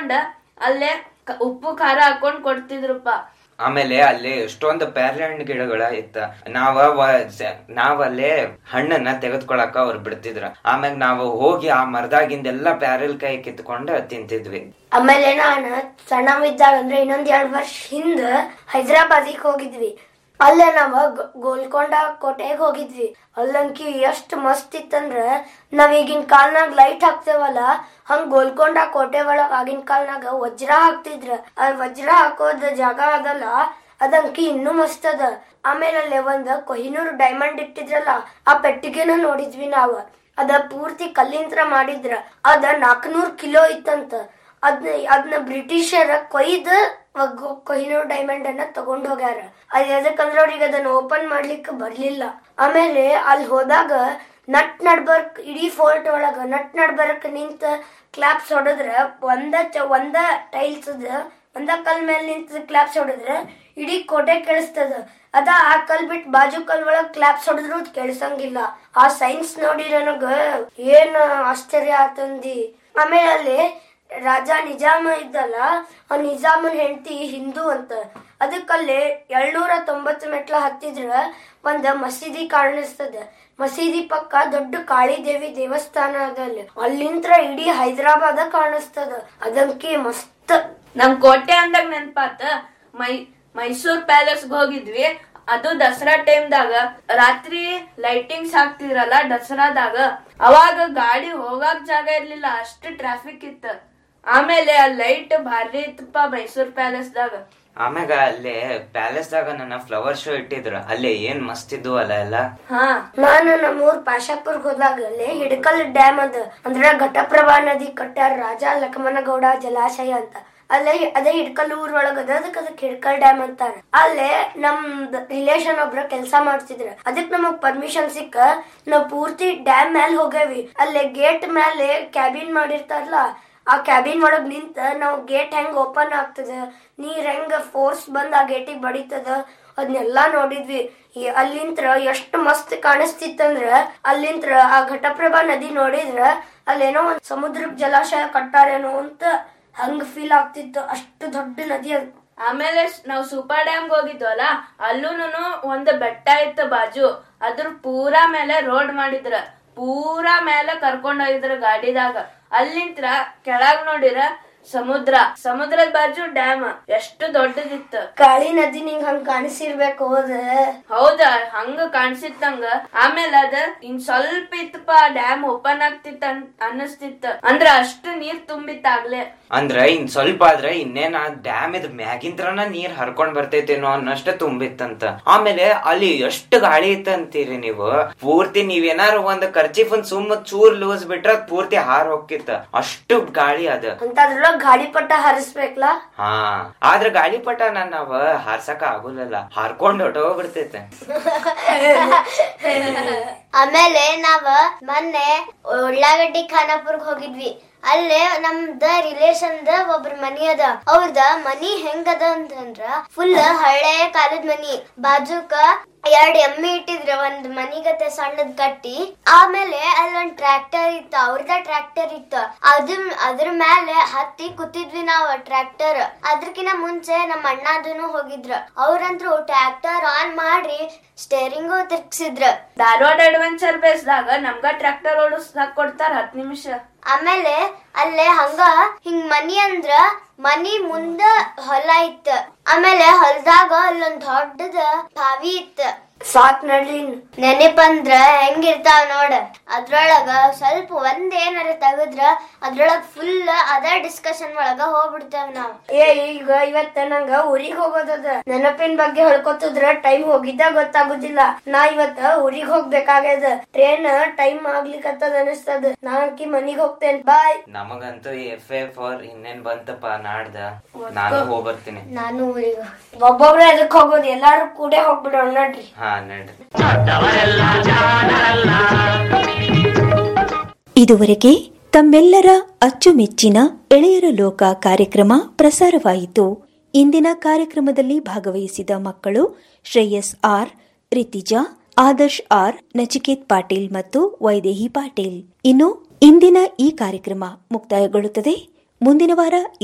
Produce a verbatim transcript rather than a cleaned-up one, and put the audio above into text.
ತಗೊಂಡ ಅಲ್ಲೇ ಉಪ್ಪು ಖಾರ ಹಾಕೊಂಡ್ ಕೊಡ್ತಿದ್ರಪ್ಪ. ಆಮೇಲೆ ಅಲ್ಲಿ ಎಷ್ಟೊಂದು ಪ್ಯಾರ್ಲೆ ಹಣ್ಣು ಗಿಡಗಳ ಇತ್ತ. ನಾವ ನಾವಲ್ಲೇ ಹಣ್ಣನ್ನ ತೆಗೆದ್ಕೊಳಕ ಅವ್ರು ಬಿಡ್ತಿದ್ರ. ಆಮ್ಯಾಗ ನಾವು ಹೋಗಿ ಆ ಮರದಾಗಿಂದೆಲ್ಲಾ ಪ್ಯಾರಲ್ ಕಾಯಿ ಕಿತ್ಕೊಂಡ ತಿಂತಿದ್ವಿ. ಆಮೇಲೆ ನಾನು ಸಣ್ಣವಿದ್ದಾಗ ಅಂದ್ರೆ ಇನ್ನೊಂದ್ ಎರಡ್ ವರ್ಷ ಹಿಂದ ಹೈದ್ರಾಬಾದಿಗೆ ಹೋಗಿದ್ವಿ. ಅಲ್ಲೇ ನಾವ ಗೋಲ್ಕೊಂಡ ಕೋಟೆಗೆ ಹೋಗಿದ್ವಿ. ಅಲ್ಲಂಕಿ ಎಷ್ಟ್ ಮಸ್ತ್ ಇತ್ತಂದ್ರ ನಾವ್ ಈಗಿನ ಕಾಲ್ನಾಗ ಲೈಟ್ ಹಾಕ್ತೇವಲ್ಲ, ಹಂಗ ಗೋಲ್ಕೊಂಡ ಕೋಟೆ ಒಳಗ ಆಗಿನ ಕಾಲ್ನಾಗ ವಜ್ರ ಹಾಕ್ತಿದ್ರ. ಆ ವಜ್ರ ಹಾಕೋದ ಜಾಗ ಅದಲ್ಲ, ಅದಂಕಿ ಇನ್ನೂ ಮಸ್ತ್ ಅದ. ಆಮೇಲೆ ಅಲ್ಲೇ ಒಂದ್ ಕೊಹಿನೂರ್ ಡೈಮಂಡ್ ಇಟ್ಟಿದ್ರಲ್ಲ, ಆ ಪೆಟ್ಟಿಗೆನ ನೋಡಿದ್ವಿ ನಾವ್. ಅದ ಪೂರ್ತಿ ಕಲ್ಲಿಂತ್ರ ಮಾಡಿದ್ರ. ಅದ ನಾಲ್ಕನೂರ್ ಕಿಲೋ ಇತ್ತಂತ. ಅದ್ನ ಅದನ್ನ ಬ್ರಿಟಿಷರ ಕೊಯ್ದ ಕೊಹಿನೂರ್ ಡೈಮಂಡ್ ಅನ್ನ ತಗೊಂಡ್ ಹೋಗ್ಯಾರ. ಅದ್ ಎದಕ್ಕಂದ್ರ ಅವ್ರಿಗೆ ಅದನ್ನ ಓಪನ್ ಮಾಡ್ಲಿಕ್ಕೆ ಬರ್ಲಿಲ್ಲ. ಆಮೇಲೆ ಅಲ್ಲಿ ಹೋದಾಗ ನಟ್ ನಡ್ಬರ್ಕ್ ಇಡೀ ಫೋರ್ಟ್ ಒಳಗ ನಟ್ ನಡ್ಬರ್ಕ್ ನಿಂತ ಕ್ಲಾಪ್ಸ್ ಹೊಡದ್ರ, ಒಂದ ಒಂದ ಟೈಲ್ಸ್ ಅದ, ಒಂದ ಕಲ್ ಮೇಲೆ ನಿಂತ ಕ್ಲಾಪ್ಸ್ ಹೊಡದ್ರ ಇಡೀ ಕೋಟೆ ಕೇಳಿಸ್ತದ. ಅದ ಆ ಕಲ್ ಬಿಟ್ಟು ಬಾಜು ಕಲ್ ಒಳಗ್ ಕ್ಲಾಪ್ಸ್ ಹೊಡೆದ್ರು ಕೇಳ್ಸಂಗಿಲ್ಲ. ಆ ಸೈನ್ಸ್ ನೋಡಿ ನನಗ ಏನ್ ಆಶ್ಚರ್ಯ ಆತಂದಿ. ಆಮೇಲೆ ಅಲ್ಲಿ ರಾಜ ನಿಜಾಮ ಇದ್ದಲ್ಲ, ಆ ನಿಜಾಮನ್ ಹೆಂಡತಿ ಹಿಂದೂ ಅಂತ. ಅದಕ್ಕಲ್ಲಿ ಏಳ್ನೂರ ತೊಂಬತ್ತು ಮೆಟ್ಲ ಹತ್ತಿದ್ರ ಒಂದ್ ಮಸೀದಿ ಕಾಣಿಸ್ತದ. ಮಸೀದಿ ಪಕ್ಕ ದೊಡ್ಡ ಕಾಳಿದೇವಿ ದೇವಸ್ಥಾನ ಅದ. ಅಲ್ಲಿ ಅಲ್ಲಿಂತ್ರ ಇಡೀ ಹೈದರಾಬಾದ ಕಾಣಿಸ್ತದ. ಅದಂಕಿ ಮಸ್ತ್. ನಮ್ ಕೋಟೆ ಅಂದಾಗ ನೆನ್ಪಾತ ಮೈ ಮೈಸೂರ್ ಪ್ಯಾಲೇಸ್ ಹೋಗಿದ್ವಿ. ಅದು ದಸರಾ ಟೈಮ್ದಾಗ ರಾತ್ರಿ ಲೈಟಿಂಗ್ಸ್ ಹಾಕ್ತಿದ್ರಲ್ಲ ದಸರಾದಾಗ, ಅವಾಗ ಗಾಡಿ ಹೋಗಾಕ್ ಜಾಗ ಇರ್ಲಿಲ್ಲ, ಅಷ್ಟು ಟ್ರಾಫಿಕ್ ಇತ್ತ. ಆಮೇಲೆ ಆ ಲೈಟ್ ಭಾರಿ ಇತ್ತಪ್ಪ ಮೈಸೂರ್ ಪ್ಯಾಲೇಸ್ದಾಗ. ಆಮ್ಯಾಗ ಅಲ್ಲೇ ಪ್ಯಾಲೇಸ್ ದಾಗ ನನ್ನ ಫ್ಲವರ್ ಶೋ ಇಟ್ಟಿದ್ರು. ಅಲ್ಲೇ ಏನ್ ಮಸ್ತ್ ಇದ್ವು ಅಲ್ಲ ಎಲ್ಲ. ಹಾ, ನಾನು ನಮ್ಮೂರ್ ಪಾಶಾಪುರ್ಗ್ ಹೋದಾಗ ಅಲ್ಲೇ ಹಿಡಕಲ್ ಡ್ಯಾಮ್ ಅದ, ಅಂದ್ರೆ ಘಟಪ್ರಭಾ ನದಿ ಕಟ್ಟಾರ ರಾಜ ಲಕ್ಷ್ಮಣಗೌಡ ಜಲಾಶಯ ಅಂತ. ಅಲ್ಲೇ ಅದೇ ಹಿಡ್ಕಲ್ ಊರ್ ಒಳಗದ, ಅದಕ್ಕೆ ಅದಕ್ಕೆ ಹಿಡ್ಕಲ್ ಡ್ಯಾಮ್ ಅಂತಾರ. ಅಲ್ಲೇ ನಮ್ ರಿಲೇಷನ್ ಒಬ್ರ ಕೆಲ್ಸ ಮಾಡ್ತಿದ್ರ. ಅದಕ್ ನಮಗ್ ಪರ್ಮಿಷನ್ ಸಿಕ್ಕ ನಾವ್ ಪೂರ್ತಿ ಡ್ಯಾಮ್ ಮ್ಯಾಲ ಹೋಗೇವಿ. ಅಲ್ಲೇ ಗೇಟ್ ಮೇಲೆ ಕ್ಯಾಬಿನ್ ಮಾಡಿರ್ತಾರಲ್ಲ, ಆ ಕ್ಯಾಬಿನ್ ಒಳಗ್ ನಿಂತ ನಾವ್ ಗೇಟ್ ಹೆಂಗ್ ಓಪನ್ ಆಗ್ತದ, ನೀರ್ ಹೆಂಗ ಫೋರ್ಸ್ ಬಂದ್ ಆ ಗೇಟಿಗೆ ಬಡಿತದ, ಅದನ್ನೆಲ್ಲಾ ನೋಡಿದ್ವಿ. ಅಲ್ಲಿಂತ್ರ ಎಷ್ಟ್ ಮಸ್ತ್ ಕಾಣಿಸ್ತಿತ್ತಂದ್ರ, ಅಲ್ಲಿಂತ್ರ ಆ ಘಟಪ್ರಭಾ ನದಿ ನೋಡಿದ್ರ ಅಲ್ಲೇನೋ ಒಂದ್ ಸಮುದ್ರಕ್ ಜಲಾಶಯ ಕಟ್ಟಾರೇನೋ ಅಂತ ಹಂಗ ಫೀಲ್ ಆಗ್ತಿತ್ತು. ಅಷ್ಟು ದೊಡ್ಡ ನದಿ ಅದು. ಆಮೇಲೆ ನಾವ್ ಸೂಪರ್ ಡ್ಯಾಮ್ ಹೋಗಿದ್ವಲ್ಲ, ಅಲ್ಲೂನು ಒಂದ್ ಬೆಟ್ಟ ಇತ್ತು ಬಾಜು. ಅದ್ರ ಪೂರಾ ಮೇಲೆ ರೋಡ್ ಮಾಡಿದ್ರ, ಪೂರಾ ಮೇಲೆ ಕರ್ಕೊಂಡ್ ಹೋಗಿದ್ರ ಗಾಡಿದಾಗ. ಅಲ್ಲಿಂತ್ರ ಕೆಳಗ್ ನೋಡಿರ ಸಮುದ್ರ, ಸಮುದ್ರದ ಬಾಜು ಡ್ಯಾಮ್. ಎಷ್ಟು ದೊಡ್ಡದಿತ್ತು. ಕಾಳಿ ನದಿ ನಿಂಗ್ ಹಂಗ ಕಾಣಿಸಿರ್ಬೇಕು. ಹೋದ ಹೌದ, ಹಂಗ ಕಾಣಿಸಿತ್ತಂಗ. ಆಮೇಲೆ ಅದ ಇನ್ ಸ್ವಲ್ಪ ಇತ್ತಪ್ಪ ಡ್ಯಾಮ್ ಓಪನ್ ಆಗ್ತಿತ್ತ ಅನ್ನಿಸ್ತಿತ್ತ. ಅಂದ್ರ ಅಷ್ಟು ನೀರ್ ತುಂಬಿತ್ತಾಗ್ಲೆ. ಅಂದ್ರ ಇನ್ ಸ್ವಲ್ಪ ಆದ್ರೆ ಇನ್ನೇನ ಡ್ಯಾಮ್ ಇದ್ ಮ್ಯಾಗಿಂತ್ರನ ನೀರ್ ಹರ್ಕೊಂಡ್ ಬರ್ತೈತೇನೋ ಅನ್ನಷ್ಟ ತುಂಬಿತ್ತಂತ. ಆಮೇಲೆ ಅಲ್ಲಿ ಎಷ್ಟು ಗಾಳಿ ಇತ್ತಂತೀರಿ ನೀವು. ಪೂರ್ತಿ ನೀವೇನಾರು ಒಂದ್ ಕರ್ಚೀಫ್ ಒಂದ್ ಸುಮ್ಮ ಚೂರ್ ಲೂಸ್ ಬಿಟ್ರ ಪೂರ್ತಿ ಹಾರ್ ಹೋಗ್ತಿತ್ತ. ಅಷ್ಟು ಗಾಳಿ ಅದ. ಗಾಳಿ ಪಟ ಹಾರಿಸ್ಬೇಕಲ್ಲ. ಹಾ, ಆದ್ರ ಗಾಳಿ ಪಟ ನಾವ್ ಹಾರ್ಸಕ ಆಗುಲ್ಲ, ಹಾರ್ಕೊಂಡ್ ಹೊಟ್ಟೋಗ್ಬಿಡ್ತೈತೆ. ಆಮೇಲೆ ನಾವ್ ಮೊನ್ನೆ ಉಳ್ಳಾಗಡ್ಡಿ ಖಾನಾಪುರ್ಗ್ ಹೋಗಿದ್ವಿ. ಅಲ್ಲೇ ನಮ್ದ ರಿಲೇಷನ್ ದ ಒಬ್ರ ಮನಿ ಅದ. ಅವ್ರದ ಮನಿ ಹೆಂಗದ ಅಂತಂದ್ರ ಫುಲ್ ಹಳೆ ಕಾಲದ ಮನಿ. ಬಾಜುಕ ಎರಡ್ ಎಮ್ಮಿ ಇಟ್ಟಿದ್ರ ಒಂದ್ ಮನಿಗತೆ ಸಣ್ಣದ್ ಕಟ್ಟಿ. ಆಮೇಲೆ ಅಲ್ಲೊಂದ್ ಟ್ರ್ಯಾಕ್ಟರ್ ಇತ್ತು, ಅವ್ರದ ಟ್ರ್ಯಾಕ್ಟರ್ ಇತ್ತು. ಅದ್ರ ಅದ್ರ ಮೇಲೆ ಹತ್ತಿ ಕೂತಿದ್ವಿ ನಾವ್ ಟ್ರ್ಯಾಕ್ಟರ್. ಅದ್ರಕಿನ ಮುಂಚೆ ನಮ್ಮ ಅಣ್ಣದನು ಹೋಗಿದ್ರ. ಅವ್ರಂತ್ರು ಟ್ರ್ಯಾಕ್ಟರ್ ಆನ್ ಮಾಡಿ ಸ್ಟೇರಿಂಗು ತಿರ್ಗ್ಸಿದ್ರ. ಧಾರವಾಡ ಅಡ್ವೆಂಚರ್ ಬೇಸ್ದಾಗ ನಮ್ಗ ಟ್ರ್ಯಾಕ್ಟರ್ ಓಡಿಸ್ದಾಕ್ ಕೊಡ್ತಾರ ಹತ್ ನಿಮಿಷ. ಆಮೇಲೆ ಅಲ್ಲೇ ಹಂಗ ಹಿಂಗ್ ಮನಿ ಅಂದ್ರ ಮನಿ ಮುಂದ ಹೊಲ ಇತ್ತ. ಆಮೇಲೆ ಹೊಲದಾಗ ಅಲ್ಲೊಂದ್ ದೊಡ್ಡದ ಬಾವಿ ಇತ್ತ. ಸಾಕ್ ನಡ್ರಿ. ನೆನಪಂದ್ರ ಹೆಂಗಿರ್ತಾವ ನೋಡ. ಅದ್ರೊಳಗ ಸ್ವಲ್ಪ ಒಂದ್ ಏನಾರ ತೆಗದ್ರ ಅದ್ರೊಳಗ ಫುಲ್ ಅದ ಡಿಸ್ಕಷನ್ ಒಳಗ ಹೋಗ್ಬಿಡ್ತೇವ್ ನಾವ್. ಏ ಈಗ ಇವತ್ತ ನಂಗ ಊರಿಗ್ ಹೋಗೋದದ. ನೆನಪಿನ ಬಗ್ಗೆ ಹೇಳ್ಕೊತಿದ್ರ ಟೈಮ್ ಹೋಗಿದ್ದ ಗೊತ್ತಾಗುದಿಲ್ಲ. ನಾ ಇವತ್ತ ಊರಿಗ್ ಹೋಗ್ಬೇಕಾಗ್ಯದ. ಟ್ರೇನ್ ಟೈಮ್ ಆಗ್ಲಿಕ್ಕತ್ತದ ಅನಿಸ್ತದ. ನಾಕಿ ಮನಿಗ್ ಹೋಗ್ತೇನೆ. ಬಾಯ್. ನಮಗಂತೂ ಎಫ್ ಎ ಫಾರ್ ಇನ್ನೇನ್ ಬಂತಪ್ಪ ನಾಡ್ದ. ನಾನು ಹೋಗ್ಬರ್ತೀನಿ. ನಾನು ಊರಿಗ ಒಬ್ಬೊಬ್ರೆ ಅದಕ್ ಹೋಗೋದು, ಎಲ್ಲಾರು ಕೂಡೆ ಹೋಗ್ಬಿಡೋಣ ನಡ್ರಿ. ಹಾ ನಡ್ರಿ. ಇದುವರೆಗೆ ತಮ್ಮೆಲ್ಲರ ಅಚ್ಚುಮೆಚ್ಚಿನ ಎಳೆಯರ ಲೋಕ ಕಾರ್ಯಕ್ರಮ ಪ್ರಸಾರವಾಯಿತು. ಇಂದಿನ ಕಾರ್ಯಕ್ರಮದಲ್ಲಿ ಭಾಗವಹಿಸಿದ ಮಕ್ಕಳು ಶ್ರೇಯಸ್ ಆರ್, ರಿತಿಜಾ, ಆದರ್ಶ್ ಆರ್, ನಚಿಕೇತ್ ಪಾಟೀಲ್ ಮತ್ತು ವೈದೇಹಿ ಪಾಟೀಲ್. ಇನ್ನು ಇಂದಿನ ಈ ಕಾರ್ಯಕ್ರಮ ಮುಕ್ತಾಯಗೊಳ್ಳುತ್ತದೆ. ಮುಂದಿನ ವಾರ